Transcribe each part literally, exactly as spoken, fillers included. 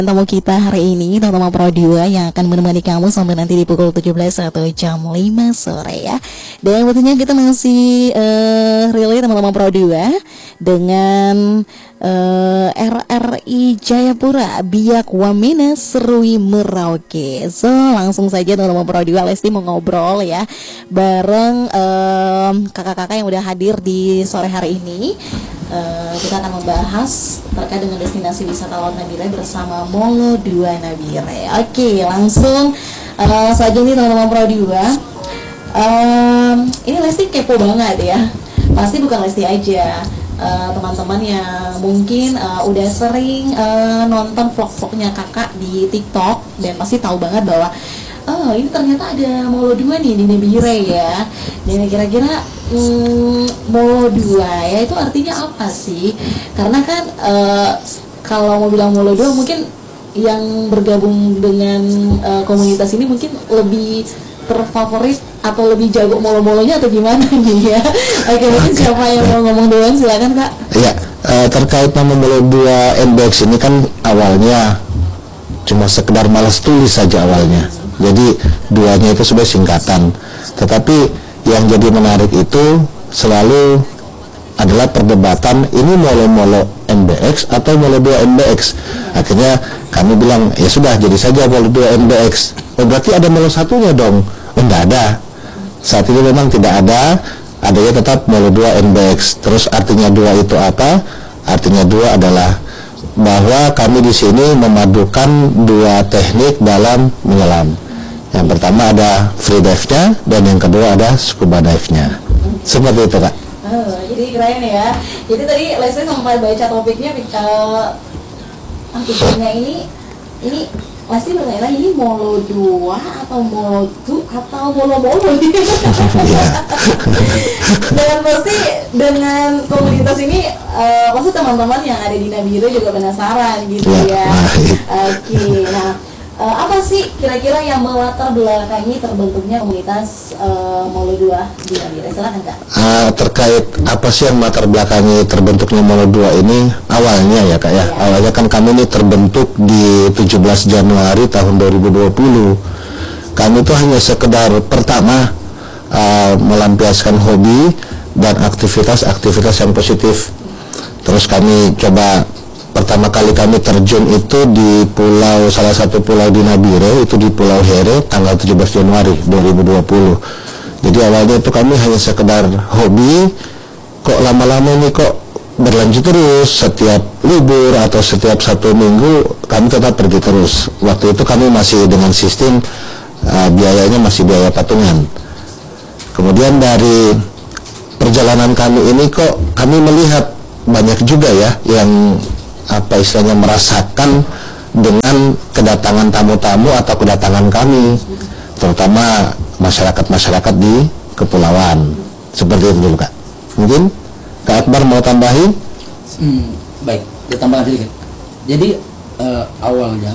Tamu kita hari ini teman-teman Pro dua yang akan menemani kamu sampai nanti di pukul tujuh belas atau jam lima sore ya. Dan tentunya kita masih uh, relay teman-teman Pro dua dengan uh, R R I Jayapura Biak Wamena Serui Merauke. So langsung saja teman-teman Pro dua, Lesti mau ngobrol ya bareng uh, kakak-kakak yang udah hadir di sore hari ini. Uh, kita akan membahas terkait dengan destinasi wisata Laut Nabire bersama Molo dua Nabire. Oke, langsung uh, saja nih teman-teman Pro dua. Um, ini Lesti kepo banget ya. Pasti bukan Lesti aja. Uh, teman-teman yang mungkin uh, udah sering uh, nonton vlog-vlognya kakak di TikTok dan pasti tahu banget bahwa oh ini ternyata ada Molo dua nih di Nabire ya. Dan kira-kira hmm, Molo dua ya itu artinya apa sih? Karena kan uh, kalau mau bilang Molo dua mungkin yang bergabung dengan uh, komunitas ini mungkin lebih terfavorit atau lebih jago molo-molonya atau gimana nih ya. Oke, mungkin siapa yang mau ngomong duluan, silakan Kak. Iya, uh, terkait nama Molo dua N B X ini kan awalnya cuma sekedar malas tulis saja awalnya. Jadi duanya itu sudah singkatan. Tetapi yang jadi menarik itu selalu adalah perdebatan ini Molo-Molo N B X atau Molo dua N B X. Akhirnya kami bilang ya sudah jadi saja Molo dua N B X. Oh berarti ada Molo satunya dong? Oh enggak ada. Saat ini memang tidak ada. Adanya tetap Molo dua N B X. Terus artinya dua itu apa? Artinya dua adalah bahwa kami di sini memadukan dua teknik dalam menyelam. Yang pertama ada free dive-nya dan yang kedua ada scuba dive-nya. Seperti itu Kak. Oh, jadi keren ya. Jadi tadi Leslie sempat baca topiknya uh, artikelnya ini ini Leslie bertanya ini Molo dua atau Molo dua atau Molo-Molo gitu. Dan pasti dengan komunitas ini uh, pasti teman-teman yang ada di Nabire juga penasaran gitu ya. ya. Oke, okay, nah Uh, apa sih kira-kira yang melatar belakangi terbentuknya komunitas uh, Molo dua di Nabire? Silakan Kak. Uh, terkait apa sih yang melatar belakangi terbentuknya Molo dua ini awalnya ya Kak ya. ya. Awalnya kan kami ini terbentuk di tujuh belas Januari tahun dua ribu dua puluh. Kami itu hanya sekedar pertama uh, melampiaskan hobi dan aktivitas-aktivitas yang positif. Terus kami coba pertama kali kami terjun itu di pulau, salah satu pulau di Nabire, itu di Pulau Here, tanggal tujuh belas Januari dua ribu dua puluh. Jadi awalnya itu kami hanya sekedar hobi, kok lama-lama ini kok berlanjut terus, setiap libur atau setiap satu minggu kami tetap pergi terus. Waktu itu kami masih dengan sistem uh, biayanya masih biaya patungan. Kemudian dari perjalanan kami ini kok kami melihat banyak juga ya yang apa istilahnya merasakan dengan kedatangan tamu-tamu atau kedatangan kami, terutama masyarakat-masyarakat di kepulauan. Seperti itu dulu Kak. Mungkin Kak Akbar mau tambahin? Hmm, baik, ditambahkan sedikit. Jadi uh, awalnya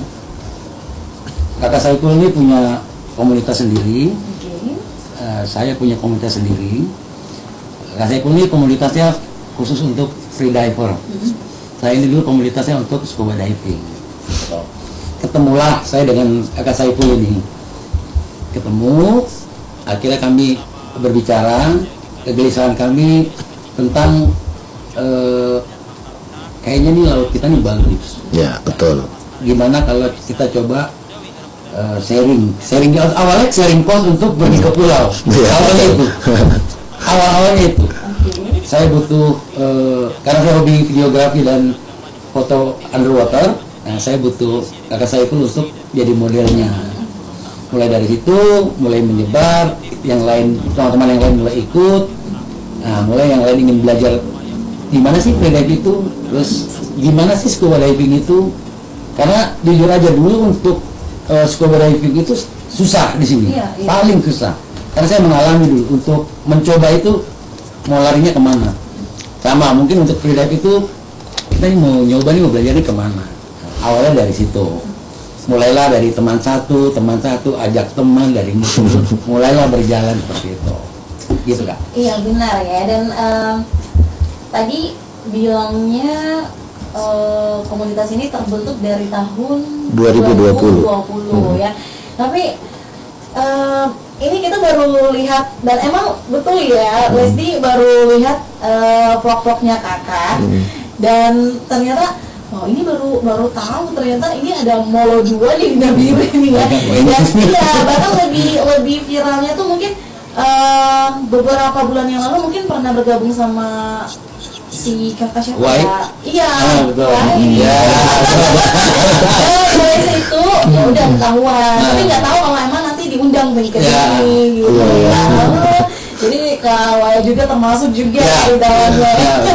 Kakak Saiful ini punya komunitas sendiri, uh, saya punya komunitas sendiri. Kakak Saiful ini komunitasnya khusus untuk free diver. Saya ini dulu komunitasnya untuk scuba diving. Ketemulah saya dengan Kakak Saiful ini. Ketemu, akhirnya kami berbicara kegelisahan kami tentang eh, kayaknya nih laut kita nih bagus. Ya betul. Gimana kalau kita coba eh, sharing, sharing awalnya sharing pos untuk pergi ke pulau. Ya, awalnya itu, awal-awalnya itu. Saya butuh, uh, karena saya hobi videografi dan foto underwater, nah saya butuh kakak saya itu untuk jadi modelnya. Mulai dari situ, mulai menyebar, yang lain, teman-teman yang lain mulai ikut, nah mulai yang lain ingin belajar gimana sih freediving itu, terus gimana sih scuba diving itu, karena jujur aja dulu untuk uh, scuba diving itu susah di sini, iya, iya. Paling susah, karena saya mengalami dulu untuk mencoba itu. Mau larinya kemana? Sama mungkin untuk freedive itu kita ini mau nyoba nih mau belajar nih kemana? Awalnya dari situ. Mulailah dari teman satu, teman satu ajak teman dari musuh. Mulailah berjalan seperti itu. Gitu Kak? Iya benar ya. Dan um, tadi bilangnya uh, komunitas ini terbentuk dari tahun dua ribu dua puluh, dua ribu dua puluh hmm. ya. Tapi uh, ini kita baru lihat, dan emang betul ya, hmm. Lesdi baru lihat uh, vlog-vlognya kakak, hmm. dan ternyata oh ini baru baru tahu ternyata ini ada Molo dua di Nabire ini ya. Dan iya, bahkan lebih lebih viralnya tuh mungkin uh, beberapa bulan yang lalu mungkin pernah bergabung sama si kakak siapa ya? Iya, iya. Terus itu ya udah ketahuan, tapi nggak tahu kalau emang nanti diundang nih ke sini gitu. Jadi kalau juga termasuk juga di dalamnya.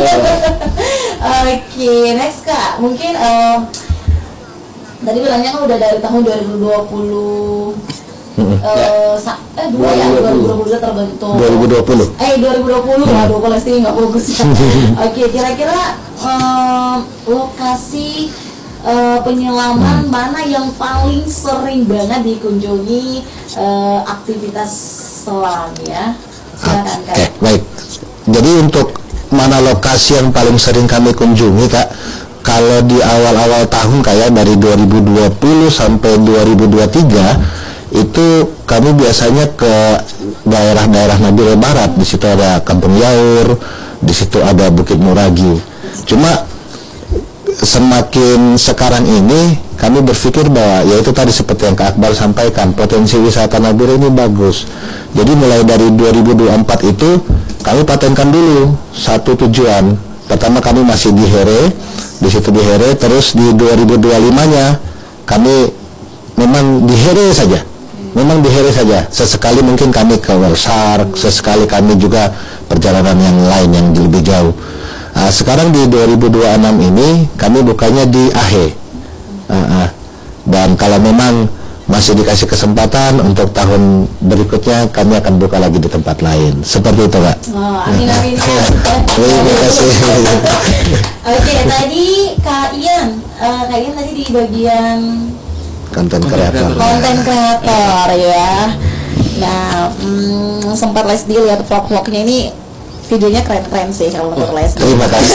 Oke, next Kak, mungkin uh, tadi bilangnya kan udah dari tahun dua ribu dua puluh uh, sa- eh dua ya, dua ribu dua puluh terbentuk. dua ribu dua puluh. Eh dua ribu dua puluh, waduh Palestina nggak bagus ya. Oke, kira-kira uh, lokasi uh, penyelaman mana yang paling sering banget dikunjungi uh, aktivitas selam ya? Silakan Kak. Oke, baik. Jadi untuk mana lokasi yang paling sering kami kunjungi Kak, kalau di awal-awal tahun kayak dari dua ribu dua puluh sampai dua ribu dua puluh tiga itu kami biasanya ke daerah-daerah Nabire Barat. Di situ ada Kampung Yaur, di situ ada Bukit Muragi. Cuma semakin sekarang ini kami berpikir bahwa ya itu tadi seperti yang Kak Akbar sampaikan, potensi wisata Nabire ini bagus. Jadi mulai dari dua ribu dua puluh empat itu kami patenkan dulu satu tujuan. Pertama kami masih di Here, di situ di Here, terus di dua ribu dua puluh lima-nya kami memang di Here saja. Memang di Here saja. Sesekali mungkin kami ke Welsark, sesekali kami juga perjalanan yang lain yang lebih jauh. Nah, sekarang di dua ribu dua puluh enam ini kami bukanya di Ahe. Uh, uh. Dan kalau memang masih dikasih kesempatan untuk tahun berikutnya kami akan buka lagi di tempat lain. Seperti itu Kak. Oh, amin amin. Terima kasih. Oke, tadi Kak Ian, uh, Kak Ian tadi di bagian konten kreator. Konten kreator ya. Nah, hmm, sempat Lesdi lihat vlog-vlognya ini, videonya keren-keren sih kalau menurut Lesdi. Terima kasih.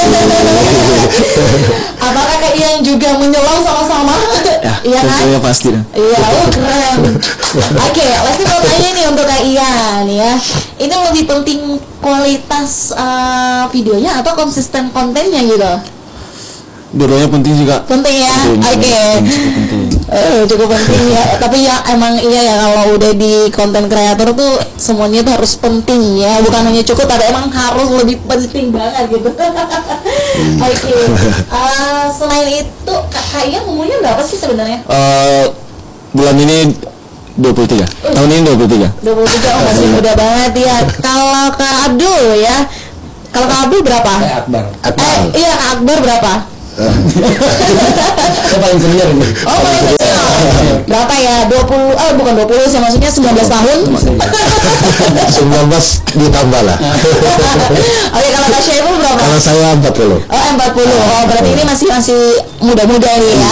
Apakah Kak Ian juga menyelam sama-sama? Iya kan? Tentunya pasti. Iya, oh keren. Oke, Lesdi mau tanya nih untuk Kak Ian ya. Ini lebih penting kualitas uh, videonya atau konsisten kontennya gitu? Dua-duanya penting juga. Penting ya. Oke. Okay. Cukup penting. Uh, cukup penting ya. Tapi ya emang iya ya, kalau udah di konten kreator tuh semuanya tuh harus penting ya. Bukan hanya cukup, tapi emang harus lebih penting banget gitu. Oke. Okay. Uh, selain itu, kakaknya umurnya berapa sih sebenarnya? Uh, bulan ini dua puluh tiga. Uh. Tahun ini dua puluh tiga. dua puluh tiga, oh masih muda banget ya. Kalau Kak Abdul ya. Kalau Kak Abdul berapa? Eh, Akbar. Akbar. Eh, iya Kak Akbar berapa? Saya paling senior ini. Oh, paling senior. Berapa ya? dua puluh, oh bukan dua puluh sih, maksudnya sembilan belas tahun. sembilan belas ditambah lah. Oke, kalau Kak Syaiful berapa? Kalau saya empat puluh. Oh, empat puluh. Oh, berarti ini masih masih muda-muda nih ya.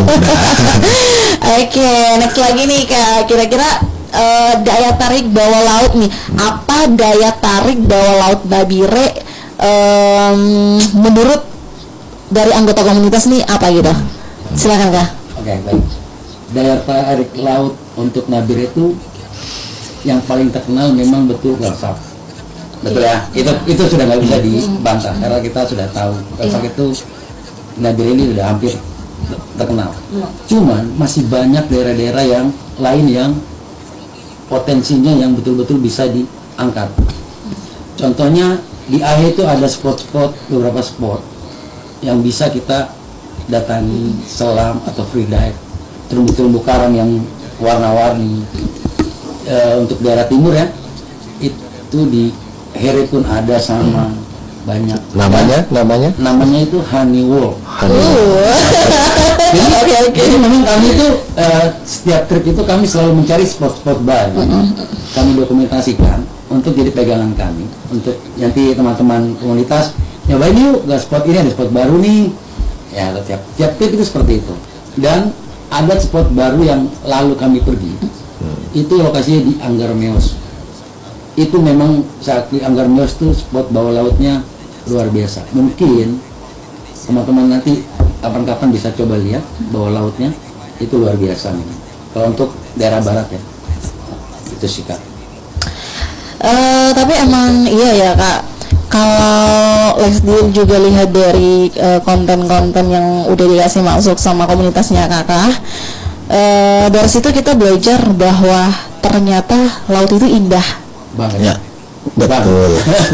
Oke, next lagi nih Kak. Kira-kira uh, daya tarik bawah laut nih. Apa daya tarik bawah laut Nabire um, menurut dari anggota komunitas nih apa gitu? Silakan Kak. Oke, baik. Daya tarik laut untuk Nabire itu yang paling terkenal memang betul Welsark. Betul ya? Itu itu sudah nggak bisa dibantah karena kita sudah tahu Welsark itu Nabire ini sudah hampir terkenal. Cuman masih banyak daerah-daerah yang lain yang potensinya yang betul-betul bisa diangkat. Contohnya di Ahe itu ada spot-spot, beberapa spot yang bisa kita datangi, selam atau free dive, terumbu-terumbu karang yang warna-warni. E, untuk daerah timur ya, itu di Here pun ada sama banyak. Namanya, Dan, namanya? Namanya itu Honey World. Honey. Uh. Jadi, okay, okay. jadi memang kami itu e, setiap trip itu kami selalu mencari spot-spot baru. Kami dokumentasikan untuk jadi pegangan kami, untuk nanti teman-teman komunitas nyobain yuk, gak spot ini ada spot baru nih ya. Tiap tiap trip itu seperti itu. Dan ada spot baru yang lalu kami pergi, hmm. itu lokasinya di Anggarmeos. Itu memang saat di Anggarmeos itu spot bawah lautnya luar biasa. Mungkin teman-teman nanti kapan-kapan bisa coba lihat bawah lautnya itu luar biasa nih. Kalau untuk daerah barat ya, itu sih Kak. Uh, tapi emang iya ya Kak, kalau Lesdi juga lihat dari uh, konten-konten yang udah dikasih masuk sama komunitasnya Kakak, uh, dari situ kita belajar bahwa ternyata laut itu indah banget Ya, betul.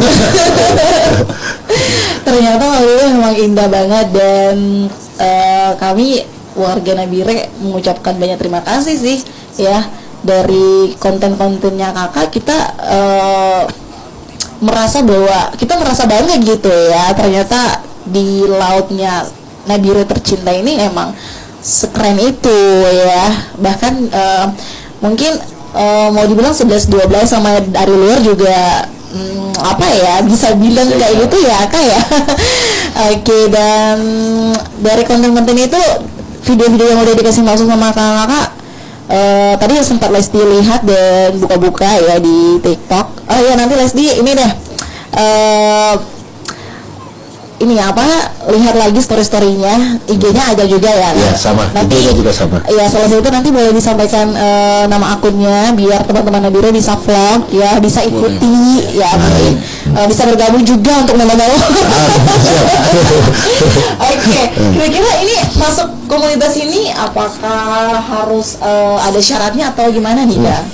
ternyata laut itu memang indah banget. Dan uh, kami warga Nabire mengucapkan banyak terima kasih sih ya, dari konten-kontennya Kakak kita uh, merasa bahwa kita merasa bangga gitu ya, ternyata di lautnya Nabire tercinta ini emang sekeren itu ya. Bahkan uh, mungkin uh, mau dibilang sebelas dua belas sama dari luar juga hmm, apa ya, bisa bilang kayak gitu ya Kak ya. Oke, okay, dan dari konten-konten itu, video-video yang udah dikasih masuk sama kakak, uh, tadi sempat Lesdi lihat dan buka-buka ya di TikTok. Oh ya, nanti Lesdi ini deh uh, ini apa, lihat lagi story-storynya, I G-nya ada juga ya. Iya, sama. Nanti I G-nya juga sama. ya, salah satu itu nanti boleh disampaikan uh, nama akunnya biar teman-teman Nabire bisa vlog ya, bisa ikuti ya, mungkin uh, bisa bergabung juga untuk nambah-nambah. Oke, kira-kira ini masuk komunitas ini apakah harus uh, ada syaratnya atau gimana nih Kak?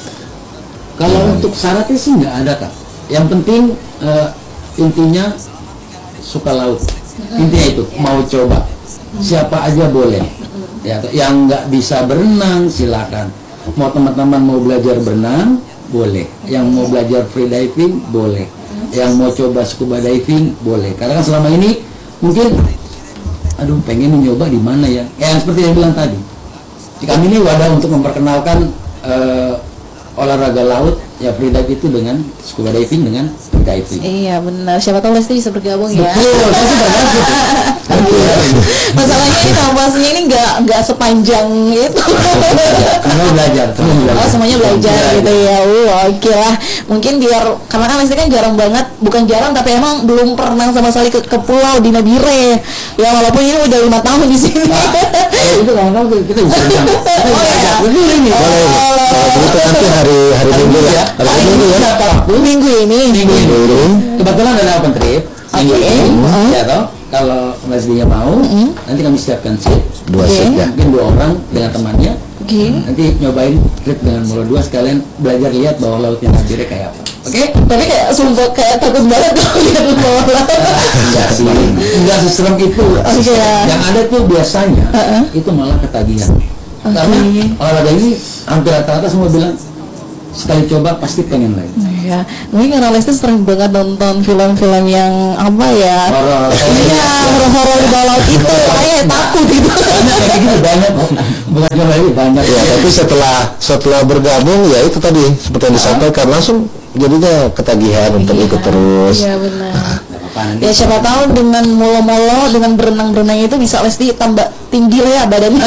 Kalau untuk syaratnya sih nggak ada Kak. Yang penting uh, intinya suka laut, intinya itu mau coba, siapa aja boleh ya. Yang nggak bisa berenang silakan, mau teman-teman mau belajar berenang boleh, yang mau belajar free diving boleh, yang mau coba scuba diving boleh. Karena kan selama ini mungkin aduh pengen nyoba di mana ya, yang seperti yang bilang tadi, kami ini wadah untuk memperkenalkan uh, olahraga laut ya, free dive itu dengan scuba diving dengan free diving. Iya benar, siapa tahu Lesdi bisa bergabung ya. Betul, pasti banyak gitu. Masalahnya ini kampusnya ini nggak nggak sepanjang itu. Semua belajar, semua belajar. Oh semuanya belajar gitu ya. Uh, Oke lah, mungkin biar karena kan Lesdi kan jarang banget, bukan jarang tapi emang belum pernah sama sekali ke, ke pulau di Nabire. Ya walaupun ini udah lima tahun di sini. Kalau itu kalau kita bisa bilang. Oh ya. Betul ini. Boleh. Kalau begitu nanti hari hari Minggu ya. Hari Minggu ya. Minggu ini. Minggu ini. Kebetulan ada open trip. Minggu Oke. ini. Ya toh. Kalau Lesdinya mau, nanti kami siapkan seat. Dua Oke. set ya. Mungkin dua orang dengan temannya. Oke. Nanti nyobain trip dengan Molo dua, sekalian belajar lihat bawah lautnya Nabire kayak apa. Oke? Tapi kayak sumpah kayak takut banget kalau lihat di bawah laut. Enggak sih, enggak seserem itu. Oke. Yang ada tuh biasanya itu malah ketagihan. Karena olahraga ini hampir rata-rata semua bilang sekali coba pasti pengen lagi. Ya, mungkin karena Lesti sering banget nonton film-film yang apa ya? Horor. Iya, horor-horor di bawah laut itu, kayak takut gitu. Banyak kayak gitu, banyak. Bukan cuma ini, banyak. Ya, tapi setelah setelah bergabung ya itu tadi seperti yang disampaikan, langsung jadinya ketagihan untuk Iya, ikut terus. Iya benar. Nggak apa-apa, nanti. Ya siapa tahu dengan molo-molo, dengan berenang-berenang itu bisa Lesti tambah tinggi lah ya badannya.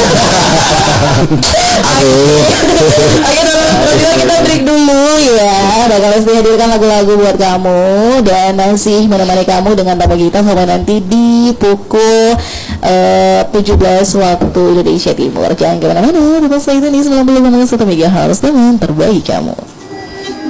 Aduh. Oke, kita kita break dulu ya. Dan kalau Lesti hadirkan lagu-lagu buat kamu dan masih menemani kamu dengan tamu kita sampai nanti di pukul uh, tujuh belas waktu Indonesia Timur. Jangan kemana-mana, tetap stay tune di sembilan puluh koma satu megahertz teman terbaik kamu.